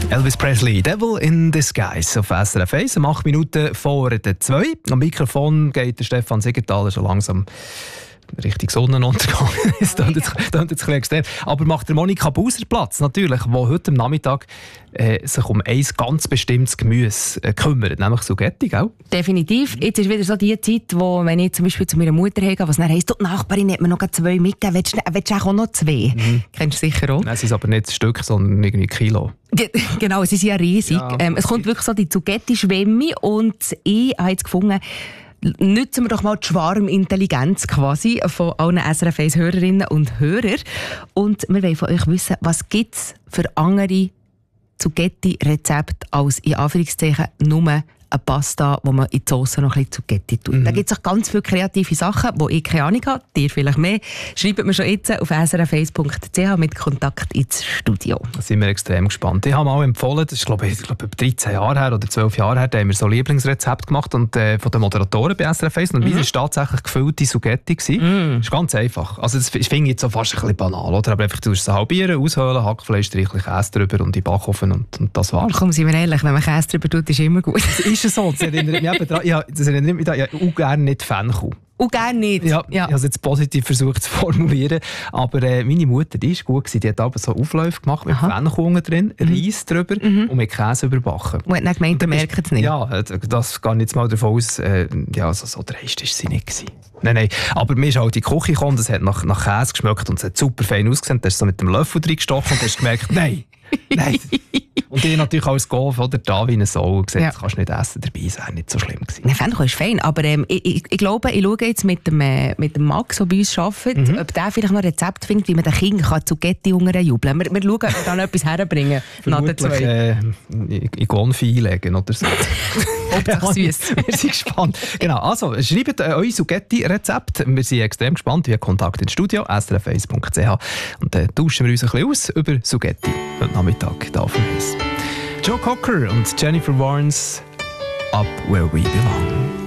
Elvis Presley, Devil in Disguise auf SRF 1, 8 Minuten vor der 2. Am Mikrofon geht der Stefan Siegenthaler schon langsam Richtung Sonnenuntergang. Das klingt jetzt ein bisschen extrem. Aber macht der Monika Buser Platz, natürlich, die heute am Nachmittag sich um ein ganz bestimmtes Gemüse kümmert, nämlich Sugetti, gell? Definitiv. Jetzt ist wieder so die Zeit, wo, wenn ich zum Beispiel zu meiner Mutter gehe, was dann heisst, die Nachbarin hat mir noch 2 mitgegeben, willst du auch noch 2? Kennst du sicher auch? Nein, es ist aber nicht ein Stück, sondern irgendwie Kilo. Genau, es ist ja riesig. Ja, es kommt wirklich so die Sugetti-Schwemme und ich habe jetzt gefunden, nutzen wir doch mal die Schwarmintelligenz quasi von allen SRF 1 Hörerinnen und Hörern. Und wir wollen von euch wissen, was gibt es für andere Zugetti-Rezepte als in Anführungszeichen nur eine Pasta, wo man in die Sauce noch ein bisschen Zugetti tut. Da gibt es auch ganz viele kreative Sachen, die ich keine Ahnung habe, dir vielleicht mehr. Schreibt mir schon jetzt auf srf1.ch mit Kontakt ins Studio. Da sind wir extrem gespannt. Ich habe mal empfohlen, das ist glaube ich 13 Jahre her oder 12 Jahre her, da haben wir so Lieblingsrezept gemacht und von den Moderatoren bei SRF 1 und meins war tatsächlich gefüllte Sugetti. Das ist ganz einfach. Also das finde ich jetzt so fast ein bisschen banal, oder? Aber einfach, du musst es halbieren, aushöhlen, Hackfleisch, streichlich Käse drüber und in den Backofen und das war's. Komm, seien wir ehrlich, wenn man Käse drüber tut, ist immer gut. Ist es so? Das erinnert mich eben daran. Das erinnert mich daran. Ich gerne nicht Fenchel. Und gerne nicht. Ja. Ich habe es jetzt positiv versucht zu formulieren. Aber meine Mutter, die war gut gewesen. Die hat aber so Aufläufe gemacht mit Fenchel drin, Reis drüber und mit Käse überbacken. Und hat dann gemeint, merkt es nicht. Ja, das geht jetzt mal davon aus. So dreist war sie nicht gewesen. Nein. Aber mir ist halt in die Küche gekommen, das hat nach Käse geschmeckt und es hat super fein ausgesehen. Da hast du so mit dem Löffel reingestochen und hast gemerkt, nein. Und ich natürlich als Golf oder da wie eine Sau gesagt, das kannst du nicht essen, dabei ist auch nicht so schlimm gewesen. Nein, Fenchel ist fein, aber ich glaube, ich schaue jetzt mit dem Max, der bei uns arbeitet, ob der vielleicht noch ein Rezept findet, wie man den Kindern Zugetti jubeln kann. Wir schauen, ob wir da noch etwas herbringen. Vermutlich in Konfi einlegen oder so. Hauptsache süß. Wir sind gespannt. Genau, also schreibt euer Sugetti-Rezept. Wir sind extrem gespannt. Wir haben Kontakt ins Studio, srf1.ch. Und dann tauschen wir uns ein bisschen aus über Sugetti heute Nachmittag hier auf dem Eis. Joe Cocker und Jennifer Warnes, Up Where We Belong.